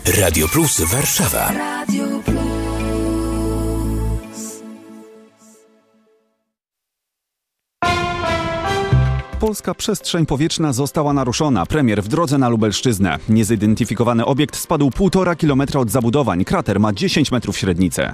Radio Plus Warszawa. Radio Plus. Polska przestrzeń powietrzna została naruszona. Premier w drodze na Lubelszczyznę. Niezidentyfikowany obiekt spadł 1,5 kilometra od zabudowań. Krater ma 10 metrów średnicę.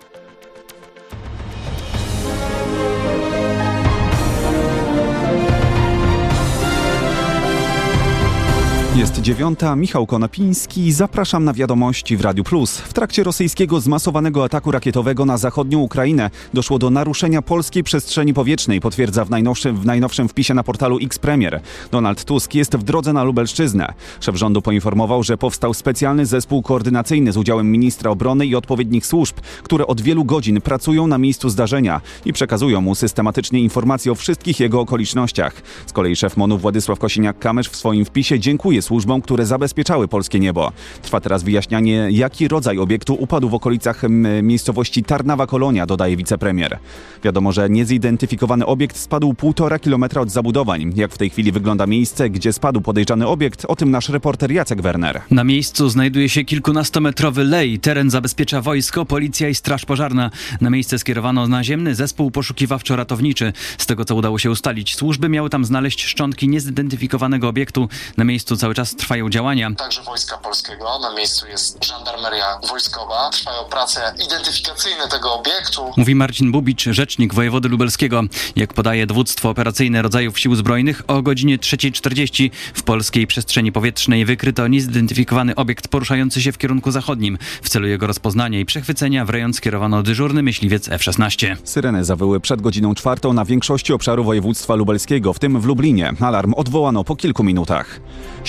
Jest 9:00, Michał Konapiński. Zapraszam na wiadomości w Radiu Plus. W trakcie rosyjskiego zmasowanego ataku rakietowego na zachodnią Ukrainę doszło do naruszenia polskiej przestrzeni powietrznej, potwierdza w najnowszym wpisie na portalu X-Premier. Donald Tusk jest w drodze na Lubelszczyznę. Szef rządu poinformował, że powstał specjalny zespół koordynacyjny z udziałem ministra obrony i odpowiednich służb, które od wielu godzin pracują na miejscu zdarzenia i przekazują mu systematycznie informacje o wszystkich jego okolicznościach. Z kolei szef MON-u Władysław Kosiniak-Kamysz w swoim wpisie dziękuje służbom, które zabezpieczały polskie niebo. Trwa teraz wyjaśnianie, jaki rodzaj obiektu upadł w okolicach miejscowości Tarnawa-Kolonia, dodaje wicepremier. Wiadomo, że niezidentyfikowany obiekt spadł 1,5 kilometra od zabudowań. Jak w tej chwili wygląda miejsce, gdzie spadł podejrzany obiekt, o tym nasz reporter Jacek Werner. Na miejscu znajduje się kilkunastometrowy lej. Teren zabezpiecza wojsko, policja i straż pożarna. Na miejsce skierowano naziemny zespół poszukiwawczo-ratowniczy. Z tego, co udało się ustalić, służby miały tam znaleźć szczątki niezidentyfikowanego obiektu. Na miejscu cały czas trwają działania. Także Wojska Polskiego, na miejscu jest żandarmeria wojskowa. Trwają prace identyfikacyjne tego obiektu. Mówi Marcin Bubicz, rzecznik wojewody lubelskiego. Jak podaje dowództwo operacyjne rodzajów sił zbrojnych, o godzinie 3:40 w polskiej przestrzeni powietrznej wykryto niezidentyfikowany obiekt poruszający się w kierunku zachodnim. W celu jego rozpoznania i przechwycenia w rejon skierowano dyżurny myśliwiec F-16. Syreny zawyły przed godziną 4:00 na większości obszaru województwa lubelskiego, w tym w Lublinie. Alarm odwołano po kilku minutach.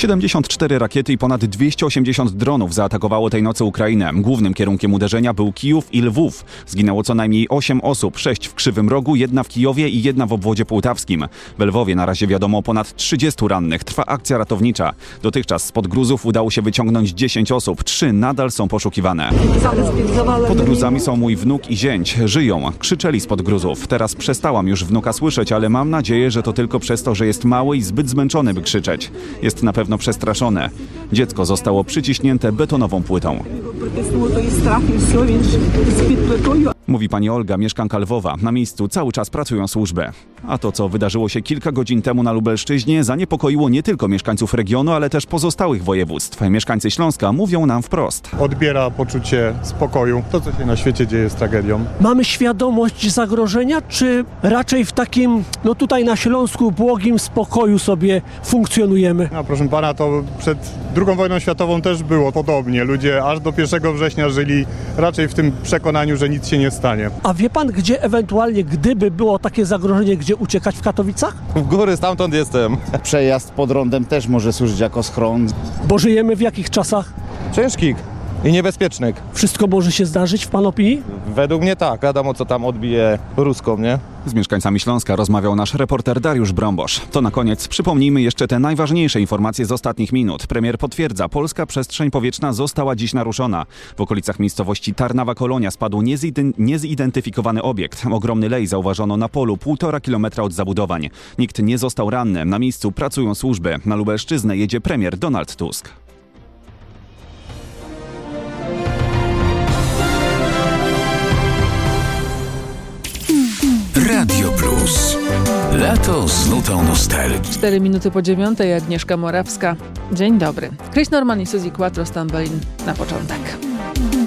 74 rakiety i ponad 280 dronów zaatakowało tej nocy Ukrainę. Głównym kierunkiem uderzenia był Kijów i Lwów. Zginęło co najmniej 8 osób, 6 w Krzywym Rogu, 1 w Kijowie i 1 w obwodzie połtawskim. W Lwowie na razie wiadomo o ponad 30 rannych. Trwa akcja ratownicza. Dotychczas spod gruzów udało się wyciągnąć 10 osób. 3 nadal są poszukiwane. Pod gruzami są mój wnuk i zięć. Żyją. Krzyczeli spod gruzów. Teraz przestałam już wnuka słyszeć, ale mam nadzieję, że to tylko przez to, że jest mały i zbyt zmęczony, by krzyczeć. Jest na pewno przestraszone. Dziecko zostało przyciśnięte betonową płytą. Mówi pani Olga, mieszkanka Lwowa. Na miejscu cały czas pracują służby. A to, co wydarzyło się kilka godzin temu na Lubelszczyźnie, zaniepokoiło nie tylko mieszkańców regionu, ale też pozostałych województw. Mieszkańcy Śląska mówią nam wprost. Odbiera poczucie spokoju. To, co się na świecie dzieje, jest tragedią. Mamy świadomość zagrożenia, czy raczej w takim, tutaj na Śląsku, błogim spokoju sobie funkcjonujemy? No, proszę pana, to przed II wojną światową też było podobnie. Ludzie aż do 1 września żyli raczej w tym przekonaniu, że nic się nie stanie. A wie pan, gdzie ewentualnie, gdyby było takie zagrożenie, gdzie uciekać w Katowicach? W góry, stamtąd jestem. Przejazd pod rondem też może służyć jako schron. Bo żyjemy w jakich czasach? Ciężkich i niebezpiecznych. Wszystko może się zdarzyć w pan opinii? Według mnie tak. Wiadomo, co tam odbije ruską, nie? Z mieszkańcami Śląska rozmawiał nasz reporter Dariusz Brąbosz. To na koniec przypomnijmy jeszcze te najważniejsze informacje z ostatnich minut. Premier potwierdza, polska przestrzeń powietrzna została dziś naruszona. W okolicach miejscowości Tarnawa-Kolonia spadł niezidentyfikowany obiekt. Ogromny lej zauważono na polu 1,5 kilometra od zabudowań. Nikt nie został ranny. Na miejscu pracują służby. Na Lubelszczyznę jedzie premier Donald Tusk. Radio Plus. Lato z nutą nostalgii. 4 minuty po 9:00, Agnieszka Morawska. Dzień dobry. Chris Norman i Suzy Quattro, Stumble In na początek.